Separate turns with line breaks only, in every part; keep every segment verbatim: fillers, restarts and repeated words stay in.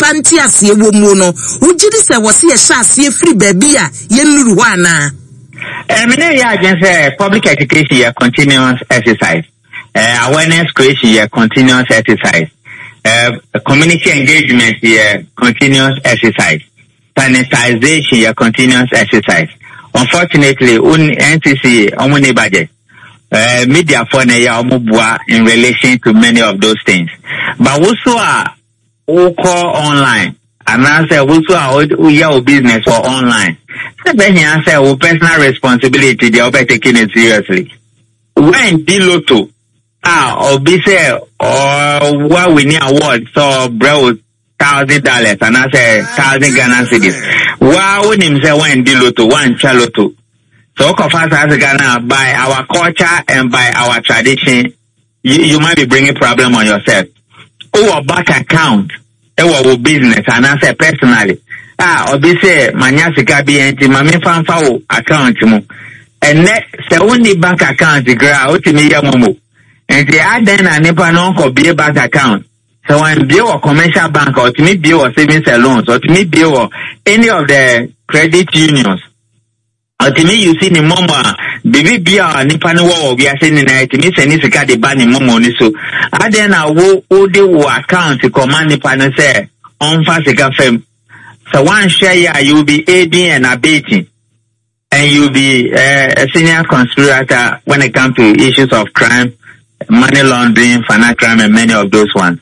nsanti ase wo mu no ugidi se wo se ye sha ase free baby a ye nuru ho ana
eh me dey against uh, public education a continuous exercise uh, awareness creation a continuous exercise uh, community engagement a continuous exercise sanitization a continuous exercise. Unfortunately on N T C omo ne budget uh, media for na ya omo bua in relation to many of those things but also are who call online and answer also are who your business for online so then he answer with personal responsibility they are taking it seriously when Diloto ah or be say or what we need award so bro thousand dollars and I say thousand Ghana cedis. Wow, when him say one Diloto, one Chaloto. So of us as Ghana by our culture and by our tradition, you, you might be bringing problem on yourself. Or bank account, or business and I say personally. Ah, or be say manyasika be enti mami fanfa account mo. And next say only bank account the gra oti me ya momo. And the add na nipa no ko be bank account. So when bill or commercial bank or to me bill or savings and loans or to me bill or any of the credit unions or to me you see the mama baby bill nipa no wo we are saying na to me say ni sika de ba ni mama ni so and then I wo wo de wo account command nipa no say on fa sika fam so one share you will be aiding and abetting and you will be uh, a senior conspirator when it comes to issues of crime, money laundering, financial crime and many of those ones.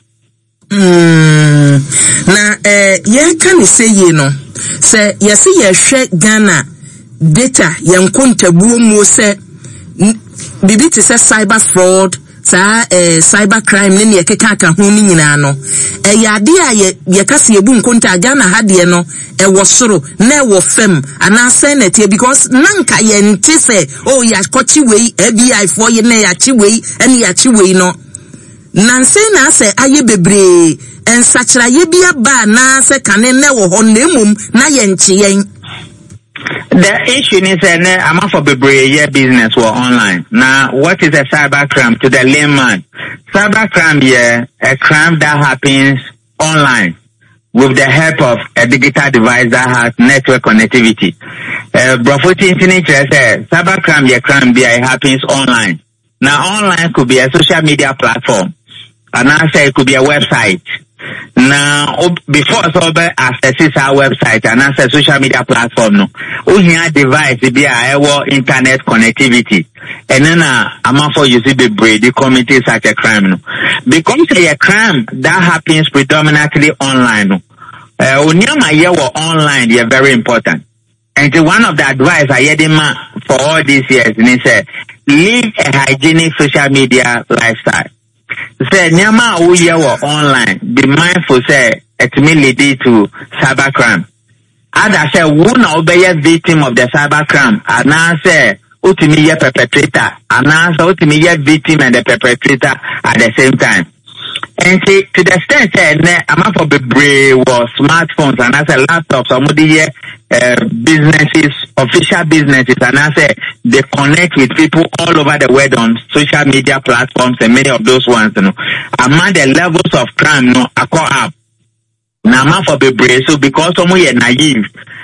Mm. Na eh ye kan say ye no say ye say ye hwe Ghana data ye nkontabuo mu say bibi te say cyber fraud sa eh cyber crime ne ne keka ka ho ni nyina no eh ya de a ye ye kase ebu nkonta Ghana ha de no e wo soro na e wo fem ana senate because nanka ye nti say oh ya kochi wei F B I for ye na ya chi wei ene ya chi wei no nanse na se aye bebre ensachira ye bia ba na se kane ne wo ho na emum na ye nche yen.
The issue is that I'm for bebre ye business or online. Now what is a cyber crime to the layman? Cyber crime is a crime that happens online with the help of a digital device that has network connectivity. Uh Brofoti Infinite says cyber crime is a crime that happens online. Now online could be a social media platform. And I say it could be a website. Now, before so be access our website and I say social media platform no. We have device to be a internet connectivity. And then uh, I'm for you see the breed the committee such a crime no. Because a crime that happens predominantly online no. Uh unyama ye were online they are very important. And the one of the advice I had him for all these years and he said live a hygienic social media lifestyle. Say nyama uye wo online be mindful say it may lead to cyber crime. Ada say who na obey victim of the cyber crime and now say ultimately ye perpetrator and now say ultimately ye victim and the perpetrator at the same time. And to, to the extent that I'm up for the brave or smartphones and I say laptops or somebody uh, businesses, official businesses, and I say they connect with people all over the world on social media platforms and many of those ones, you know. Among the levels of crime, you know, I call up. Now I'm up for the brave, so because someone is naive,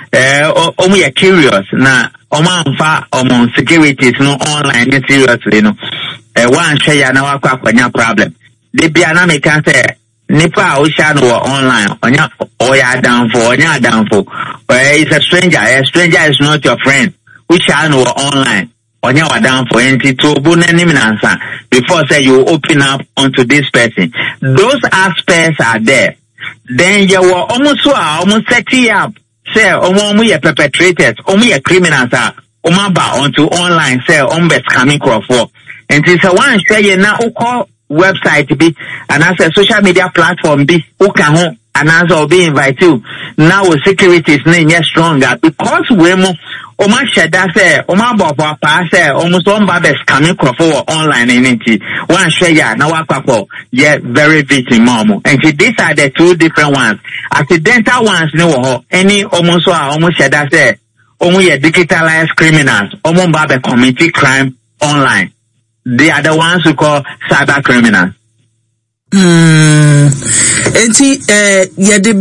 uh, or we are curious, now, Oman fa Oman securities, no online, seriously, you know. Uh, one share now, I problem. The piano me can say nipa ocean or online onya oya down for onya down for it's a stranger a stranger is not your friend ocean or online onya wa down for enti to bunanim nansa before say you open up onto this person those aspects are there then you were almost almost setting up say omo ye perpetrators omo ye criminals are omo ba onto online say ombe scamming crowd for and it's a one share ye na call website be and as a social media platform be who can home and as I'll be invite you now security is name yes stronger because we mo Oma sheda say Oma bobo pa say almost one babes coming crop for online in it one share ya now wakwapo yeah very victim mom and these are the two different ones accidental ones no any almost almost sheda say omo ye digitalized criminals omo babe committee crime online. They are the ones who call cyber criminals.
Hmm. Enti eh ya de